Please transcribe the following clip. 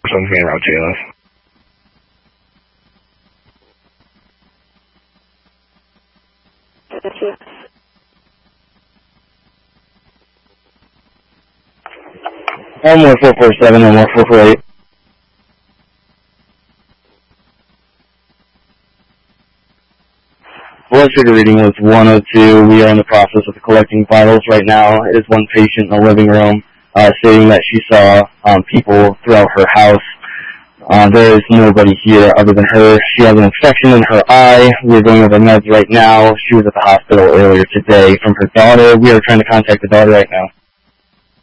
something around JLS. Thank you. More 447 and more 448. Blood sugar reading was 102. We are in the process of collecting vitals right now. It is one patient in the living room stating that she saw people throughout her house. There is nobody here other than her. She has an infection in her eye. We're going over meds right now. She was at the hospital earlier today from her daughter. We are trying to contact the daughter right now.